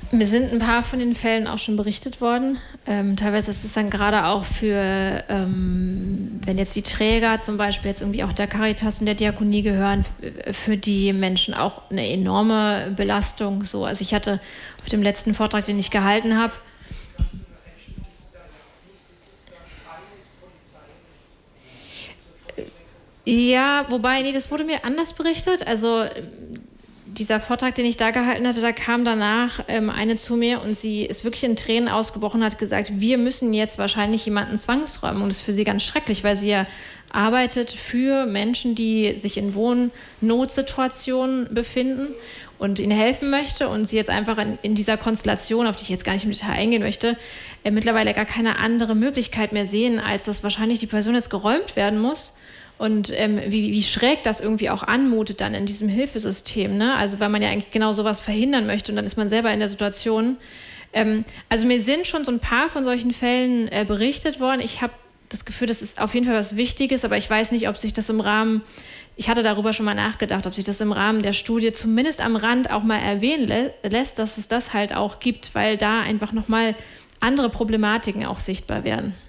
Mir sind ein paar von den Fällen auch schon berichtet worden. Teilweise ist es dann gerade auch für, wenn jetzt die Träger zum Beispiel jetzt irgendwie auch der Caritas und der Diakonie gehören, für die Menschen auch eine enorme Belastung. So, also ich hatte auf dem letzten Vortrag, den ich gehalten habe, ja, wobei, nee, das wurde mir anders berichtet. Also dieser Vortrag, den ich da gehalten hatte, da kam danach eine zu mir und sie ist wirklich in Tränen ausgebrochen, hat gesagt, wir müssen jetzt wahrscheinlich jemanden zwangsräumen. Und das ist für sie ganz schrecklich, weil sie ja arbeitet für Menschen, die sich in Wohnnotsituationen befinden und ihnen helfen möchte und sie jetzt einfach in dieser Konstellation, auf die ich jetzt gar nicht im Detail eingehen möchte, mittlerweile gar keine andere Möglichkeit mehr sehen, als dass wahrscheinlich die Person jetzt geräumt werden muss. Und wie schräg das irgendwie auch anmutet dann in diesem Hilfesystem, ne? Also weil man ja eigentlich genau sowas verhindern möchte und dann ist man selber in der Situation. Also mir sind schon so ein paar von solchen Fällen berichtet worden. Ich habe das Gefühl, das ist auf jeden Fall was Wichtiges, aber ich weiß nicht, ob sich das im Rahmen, ich hatte darüber schon mal nachgedacht, ob sich das im Rahmen der Studie zumindest am Rand auch mal erwähnen lässt, dass es das halt auch gibt, weil da einfach nochmal andere Problematiken auch sichtbar werden.